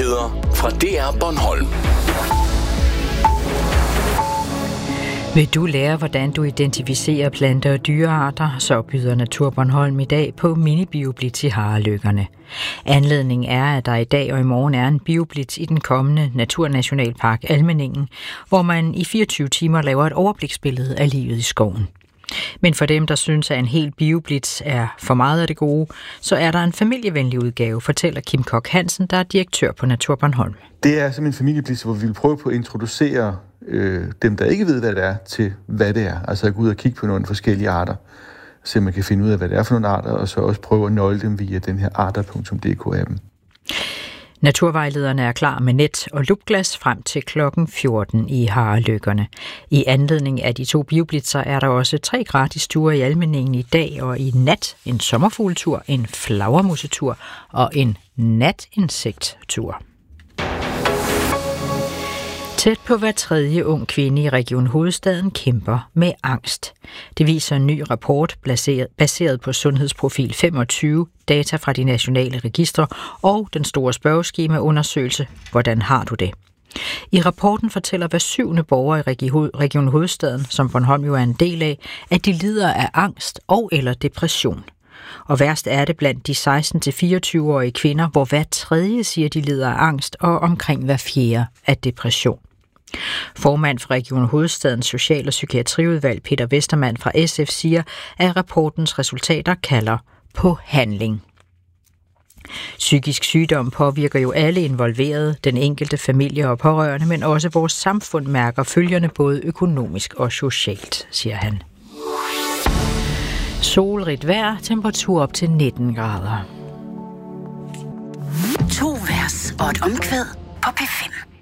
Nyheder fra DR Bornholm. Vil du lære, hvordan du identificerer plante- og dyrearter, så byder Natur Bornholm i dag på mini-bioblitz i Harelykkerne. Anledningen er, at der i dag og i morgen er en bioblitz i den kommende Naturnationalpark Almindingen, hvor man i 24 timer laver et overbliksbillede af livet i skoven. Men for dem, der synes, at en hel bioblitz er for meget af det gode, så er der en familievenlig udgave, fortæller Kim Kok Hansen, der er direktør på Natur Bornholm. Det er simpelthen en familieblitz, hvor vi vil prøve på at introducere dem, der ikke ved, hvad det er, til hvad det er. Altså at gå ud og kigge på nogle forskellige arter, så man kan finde ud af, hvad det er for nogle arter, og så også prøve at nøgle dem via den her arter.dk-appen. Naturvejlederne er klar med net og lupglas frem til klokken 14 i Harelykkerne. I anledning af de 2 bioblitzer er der også 3 gratis ture i Almindingen i dag og i nat. En sommerfugletur, en flagermusetur og en natinsekttur. Tæt på hver 3. ung kvinde i Region Hovedstaden kæmper med angst. Det viser en ny rapport baseret på Sundhedsprofil 25, data fra de nationale registre og den store spørgeskemaundersøgelse Hvordan har du det? I rapporten fortæller hver 7. borger i Region Hovedstaden, som Bornholm jo er en del af, at de lider af angst og eller depression. Og værst er det blandt de 16-24-årige kvinder, hvor hver 3. siger, de lider af angst, og omkring hver 4. af depression. Formand for Region Hovedstadens Social- og Psykiatriudvalg Peter Vestermann fra SF siger, at rapportens resultater kalder på handling. Psykisk sygdom påvirker jo alle involverede, den enkelte familie og pårørende, men også vores samfund mærker følgerne både økonomisk og socialt, siger han. Solrigt vejr, temperatur op til 19 grader. 2 vers og et omkvæd på P5.